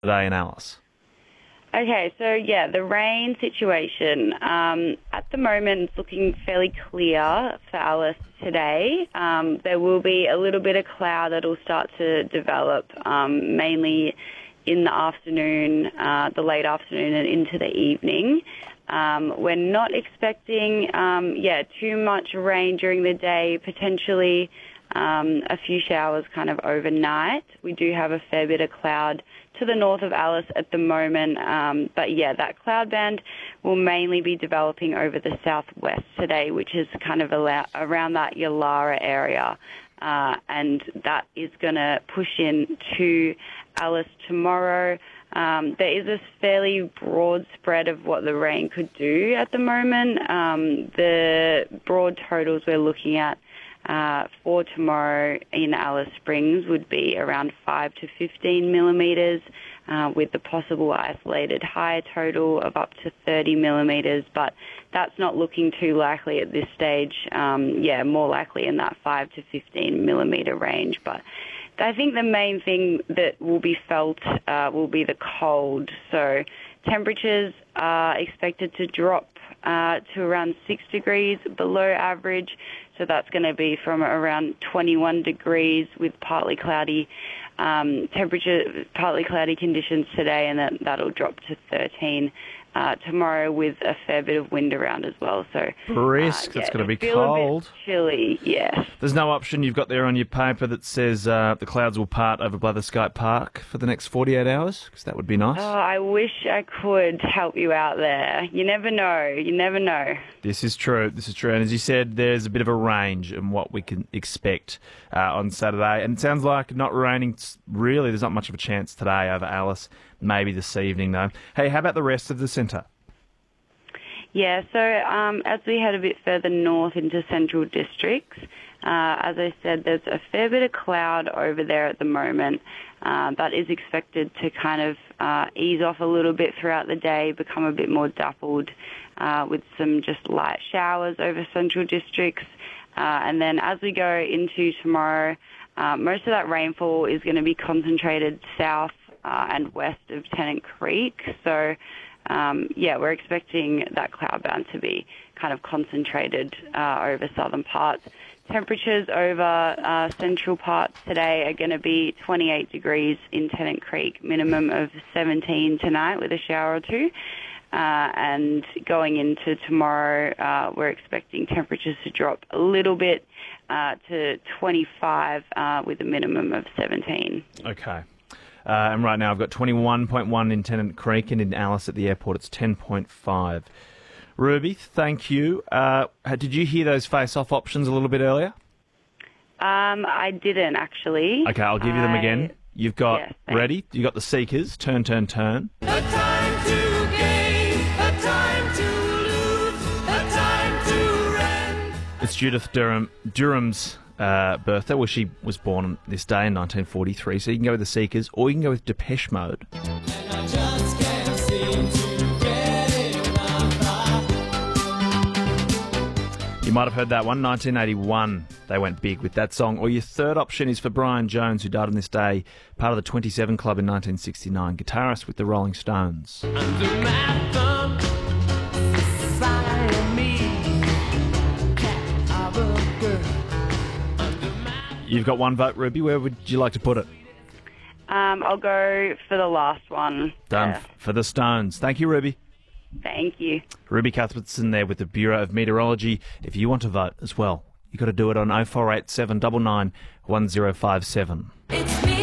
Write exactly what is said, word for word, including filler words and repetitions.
today in Alice? Okay, so yeah, the rain situation. Um, at the moment, it's looking fairly clear for Alice today. Um, there will be a little bit of cloud that will start to develop, um, mainly in the afternoon, uh, the late afternoon and into the evening. Um, we're not expecting, um, yeah, too much rain during the day, potentially um, a few showers kind of overnight. We do have a fair bit of cloud to the north of Alice at the moment, um, but yeah, that cloud band will mainly be developing over the southwest today, which is kind of allow- around that Yalara area, uh, and that is going to push in to Alice tomorrow. Um, there is a fairly broad spread of what the rain could do at the moment. Um, the broad totals we're looking at uh, for tomorrow in Alice Springs would be around five to fifteen millimetres, uh, with the possible isolated higher total of up to thirty millimetres, but that's not looking too likely at this stage. Um, yeah, more likely in that five to fifteen millimetre range, but I think the main thing that will be felt uh, will be the cold. So temperatures are expected to drop uh, to around six degrees below average. So that's going to be from around twenty-one degrees with partly cloudy um, temperature, partly cloudy conditions today, and then that'll drop to thirteen uh, tomorrow with a fair bit of wind around as well. So brisk. Uh, It's yeah, going to be feel cold. A bit chilly, yes. There's no option you've got there on your paper that says uh, the clouds will part over Blatherskite Park for the next forty-eight hours? Because that would be nice. Oh, I wish I could help you out there. You never know. You never know. This is true. This is true. And as you said, there's a bit of a range in what we can expect uh, on Saturday. And it sounds like not raining, really, there's not much of a chance today over Alice. Maybe this evening, though. Hey, how about the rest of the centre? Yeah, so um, as we head a bit further north into central districts, uh, as I said, there's a fair bit of cloud over there at the moment. Uh, that is expected to kind of uh, ease off a little bit throughout the day, become a bit more dappled uh, with some just light showers over central districts. Uh, and then as we go into tomorrow, uh, most of that rainfall is going to be concentrated south uh, and west of Tennant Creek. So Um, yeah, we're expecting that cloud band to be kind of concentrated uh, over southern parts. Temperatures over uh, central parts today are going to be twenty-eight degrees in Tennant Creek, minimum of seventeen tonight with a shower or two. Uh, and going into tomorrow, uh, we're expecting temperatures to drop a little bit uh, to twenty-five uh, with a minimum of seventeen. Okay. Uh, and right now I've got twenty-one point one in Tennant Creek, and in Alice at the airport it's ten point five. Ruby, thank you. Uh, did you hear those face-off options a little bit earlier? Um, I didn't, actually. Okay, I'll give you them I... again. You've got, yes, ready? You've got the Seekers, Turn, Turn, Turn. A time to gain, a time to lose, a time to rend. It's Judith Durham, Durham's uh, birthday. Well, she was born on this day in nineteen forty-three, so you can go with the Seekers, or you can go with Depeche Mode. And I just can't seem to get enough. You might have heard that one, nineteen eighty-one. They went big with that song. Or your third option is for Brian Jones, who died on this day, part of the twenty-seven Club in nineteen sixty-nine, guitarist with the Rolling Stones. Under my thumb, Siamese cat of a girl. Under my You've got one vote, Ruby. Where would you like to put it? Um, I'll go for the last one. Done Yeah. f- for the Stones. Thank you, Ruby. Thank you. Ruby Cuthbertson there with the Bureau of Meteorology. If you want to vote as well, you've got to do it on oh four eight seven nine nine one oh five seven. It's me.